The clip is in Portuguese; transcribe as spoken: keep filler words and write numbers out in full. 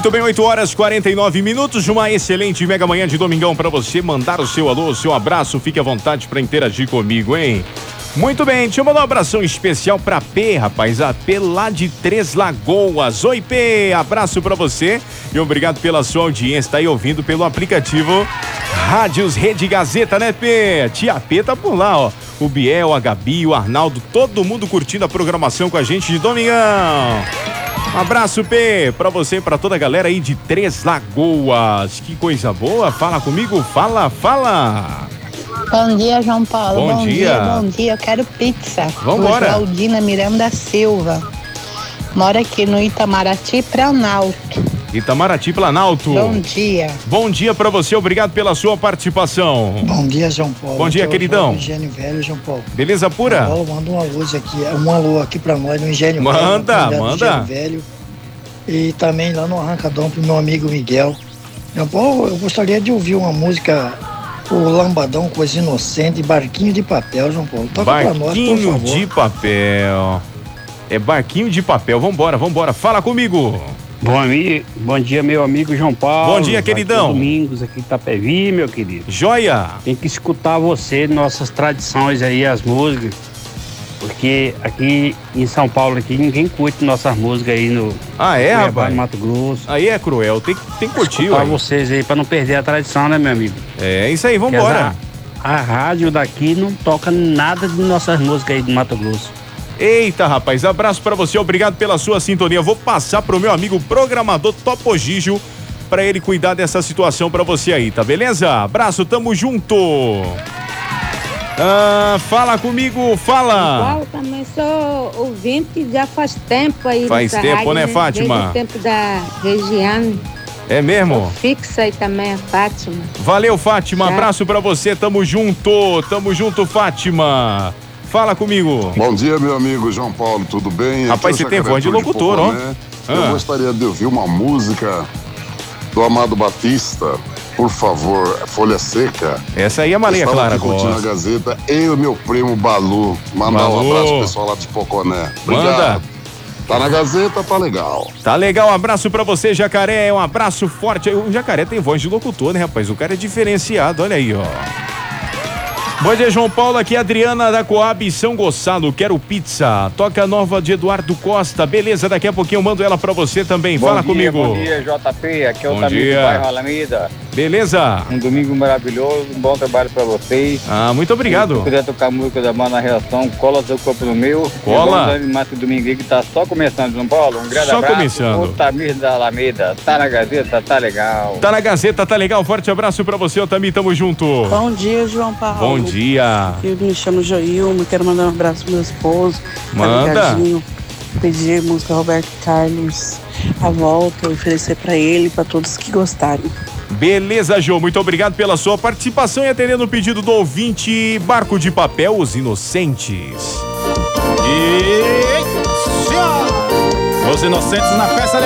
Muito bem, oito horas e quarenta e nove minutos, uma excelente mega manhã de domingão para você mandar o seu alô, o seu abraço, fique à vontade para interagir comigo, hein? Muito bem, deixa eu mandar um abração especial pra P, rapaz, a P lá de Três Lagoas. Oi, P, abraço pra você e obrigado pela sua audiência, tá aí ouvindo pelo aplicativo Rádios Rede Gazeta, né, P? Tia P tá por lá, ó. O Biel, a Gabi, o Arnaldo, todo mundo curtindo a programação com a gente de domingão. Um abraço, P, pra você e pra toda a galera aí de Três Lagoas. Que coisa boa, fala comigo, fala, fala. Bom dia, João Paulo. Bom, bom dia. dia. Bom dia, eu quero pizza. Vambora. Claudina Miranda Silva. Mora aqui no Itamaraty, Planalto. Itamaraty, Planalto. Bom dia. Bom dia pra você, obrigado pela sua participação. Bom dia, João Paulo. Bom dia, aqui queridão. É o Engenho Velho, João Paulo. Beleza pura? João Paulo, manda uma luz aqui, um alô aqui pra nós no Engenho manda, Velho. Manda, manda. Engenho Velho. E também lá no Arrancadão pro meu amigo Miguel. João Paulo, eu gostaria de ouvir uma música... O Lambadão, Coisa Inocente, Barquinho de Papel, João Paulo. Toca pra nós, por favor. Barquinho de Papel. É Barquinho de Papel. Vambora, vambora. Fala comigo. Bom, amigo, bom dia, meu amigo João Paulo. Bom dia, queridão. Aqui Domingos, aqui em Itapevi, meu querido. Joia. Tem que escutar você, nossas tradições aí, as músicas. Porque aqui em São Paulo, aqui, ninguém curte nossas músicas aí no... Ah, é, rapaz? No Mato Grosso. Aí é cruel, tem, tem que curtir, Escutar ué. vocês aí, pra não perder a tradição, né, meu amigo? É, isso aí, vambora. A, a rádio daqui não toca nada de nossas músicas aí do Mato Grosso. Eita, rapaz, abraço pra você, obrigado pela sua sintonia. Vou passar pro meu amigo programador Topo Gigio pra ele cuidar dessa situação pra você aí, tá beleza? Abraço, tamo junto. Ah, fala comigo, fala. Eu também sou ouvinte já faz tempo aí. Faz tempo, rádio, né, Fátima? Desde o tempo da região. É mesmo? Fixa aí também a Fátima. Valeu, Fátima, Já. abraço pra você, tamo junto, tamo junto, Fátima. Fala comigo. Bom dia, meu amigo João Paulo, tudo bem? Rapaz, Aqui é você tem Jacaré voz de Tour locutor, ó. Poconé. Eu Ah. gostaria de ouvir uma música do Amado Batista, por favor, Folha Seca. Essa aí é Maria Estava Clara aqui curtindo a gosta. Gazeta, eu e meu primo Balu. Mandar um Balu. abraço pro pessoal lá de Poconé. Manda. Obrigado. Tá na Gazeta, tá legal. Tá legal, um abraço pra você, Jacaré, um abraço forte. O Jacaré tem voz de locutor, né, rapaz? O cara é diferenciado, olha aí, ó. Bom dia, João Paulo, aqui é Adriana da Coab São Gonçalo, quero pizza. Toca nova de Eduardo Costa, beleza, daqui a pouquinho eu mando ela pra você também, fala Bom dia, comigo. Bom dia, J P, aqui é o Bom Tamir do dia. bairro Alameda. Beleza? Um domingo maravilhoso, um bom trabalho pra vocês. Ah, muito Se obrigado. puder tocar a música da Banda Reação, cola seu corpo no meu. Cola. E vamos domingo aí que tá só começando, São Paulo. Um grande Só abraço. começando. O Tamir da Alameda, tá na Gazeta, tá legal. Tá na Gazeta, tá legal, forte abraço pra você, Otami, tamo junto. Bom dia, João Paulo. Bom dia. Eu me chamo Joilma, quero mandar um abraço pro meu esposo. Manda. Tá ligadinho. Pedir a música Roberto Carlos, A Volta, oferecer pra ele e pra todos que gostarem. Beleza, Jô, muito obrigado pela sua participação e atendendo o pedido do ouvinte, Barco de Papel, Os Inocentes. E... Os Inocentes na festa